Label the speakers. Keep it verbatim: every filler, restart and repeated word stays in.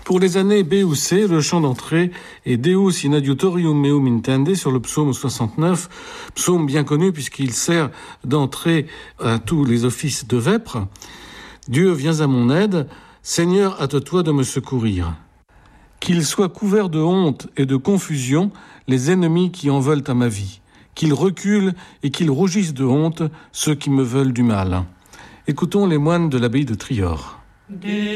Speaker 1: Pour les années B ou C, le chant d'entrée est Deus in adiutorium meum intende sur le psaume soixante-neuf, psaume bien connu puisqu'il sert d'entrée à tous les offices de vêpres. Dieu, viens à mon aide, Seigneur, hâte-toi de me secourir. Qu'ils soient couverts de honte et de confusion les ennemis qui en veulent à ma vie. Qu'ils reculent et qu'ils rougissent de honte ceux qui me veulent du mal. Écoutons les moines de l'abbaye de Trior.